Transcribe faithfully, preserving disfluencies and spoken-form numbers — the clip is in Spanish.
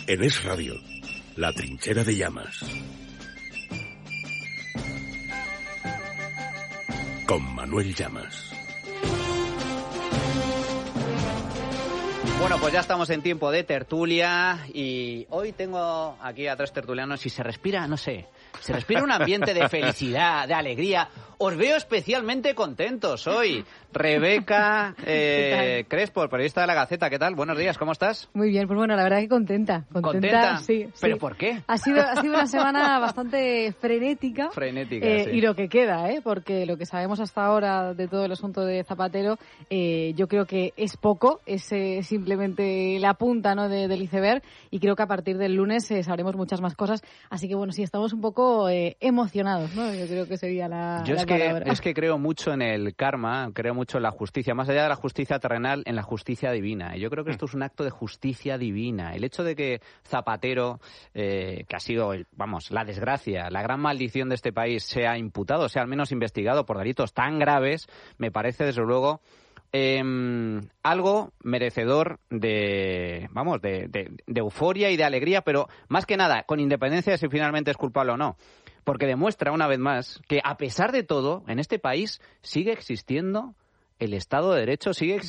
En Es Radio, La Trinchera de Llamas. Con Manuel Llamas. Bueno, pues ya estamos en tiempo de tertulia y hoy tengo aquí a tres tertulianos y se respira, no sé, se respira un ambiente de felicidad, de alegría. Os veo especialmente contentos hoy. Rebeca eh, Crespo, periodista de La Gaceta, ¿qué tal? Buenos días, ¿cómo estás? Muy bien, pues bueno, la verdad que contenta. Contenta, ¿Contenta? Sí. ¿Pero sí. por qué? Ha sido, ha sido una semana bastante frenética. Frenética, eh, sí. Y lo que queda, ¿eh? Porque lo que sabemos hasta ahora de todo el asunto de Zapatero, eh, yo creo que es poco, es eh, simplemente la punta, ¿no?, de, del iceberg, y creo que a partir del lunes eh, sabremos muchas más cosas. Así que bueno, sí, estamos un poco eh, emocionados, ¿no? Yo creo que sería la, Yo la es que, palabra. es que creo mucho en el karma, creo mucho en la justicia, más allá de la justicia terrenal, en la justicia divina. Y yo creo que esto es un acto de justicia divina. El hecho de que Zapatero, eh, que ha sido, vamos, la desgracia, la gran maldición de este país, sea imputado, sea al menos investigado por delitos tan graves, me parece, desde luego, Eh, algo merecedor de, vamos, de, de, de euforia y de alegría, pero más que nada, con independencia de si finalmente es culpable o no. Porque demuestra una vez más que, a pesar de todo, en este país sigue existiendo el Estado de Derecho, sigue existiendo